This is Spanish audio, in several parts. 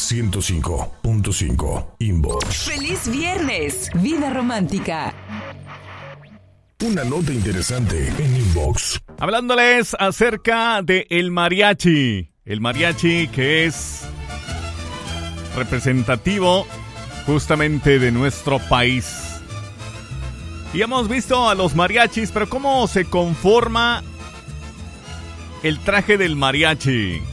105.5 Inbox. ¡Feliz viernes! Vida romántica. Una nota interesante en Inbox. Hablándoles acerca de el mariachi. El mariachi que es representativo justamente de nuestro país. Y hemos visto a los mariachis, pero ¿cómo se conforma el traje del mariachi?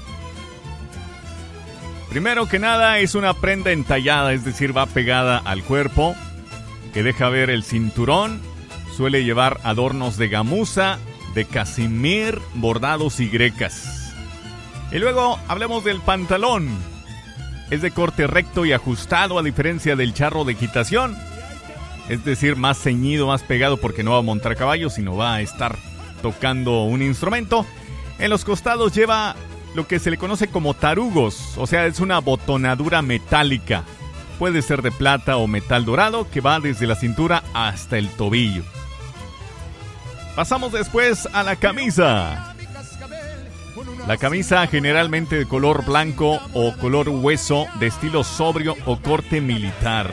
Primero que nada es una prenda entallada, es decir, va pegada al cuerpo, que deja ver el cinturón. Suele llevar adornos de gamuza, de casimir, bordados y grecas. Y luego hablemos del pantalón. Es de corte recto y ajustado, a diferencia del charro de equitación. Es decir, más ceñido, más pegado, porque no va a montar caballo, sino va a estar tocando un instrumento. En los costados lleva lo que se le conoce como tarugos, o sea, es una botonadura metálica. Puede ser de plata o metal dorado, que va desde la cintura hasta el tobillo. Pasamos después a la camisa. La camisa generalmente de color blanco o color hueso, de estilo sobrio o corte militar.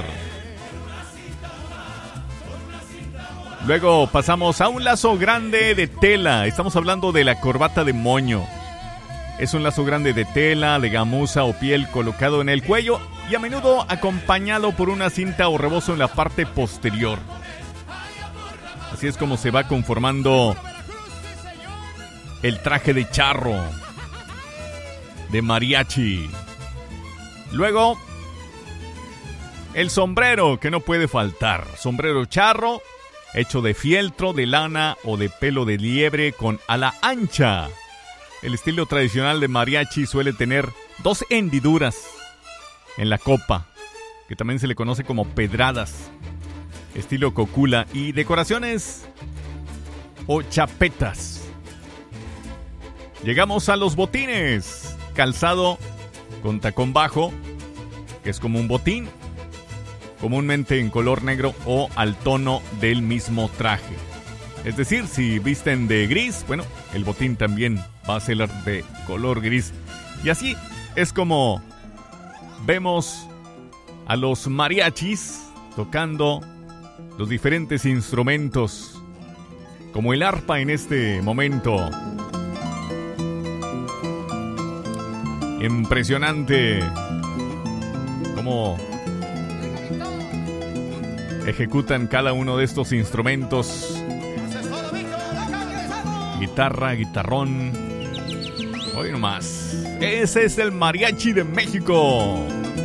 Luego pasamos a un lazo grande de tela. Estamos hablando de la corbata de moño. Es un lazo grande de tela, de gamuza o piel colocado en el cuello y a menudo acompañado por una cinta o rebozo en la parte posterior. Así es como se va conformando el traje de charro, de mariachi. Luego, el sombrero, que no puede faltar. Sombrero charro, hecho de fieltro, de lana o de pelo de liebre con ala ancha. El estilo tradicional de mariachi suele tener 2 hendiduras en la copa, que también se le conoce como pedradas, estilo cocula, y decoraciones o chapetas. Llegamos a los botines. Calzado con tacón bajo, que es como un botín, comúnmente en color negro o al tono del mismo traje. Es decir, si visten de gris, bueno, el botín también va a ser de color gris. Y así es como vemos a los mariachis tocando los diferentes instrumentos, como el arpa en este momento. Impresionante cómo ejecutan cada uno de estos instrumentos. Guitarra, guitarrón. Hoy nomás. Ese es el mariachi de México.